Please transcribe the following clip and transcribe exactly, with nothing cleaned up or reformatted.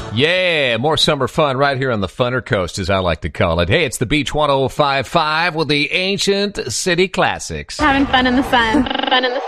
Yeah, more summer fun right here on the Funner Coast, as I like to call it. Hey, it's the Beach one oh five point five with the Ancient City Classics. Having fun in the sun. Fun in the sun.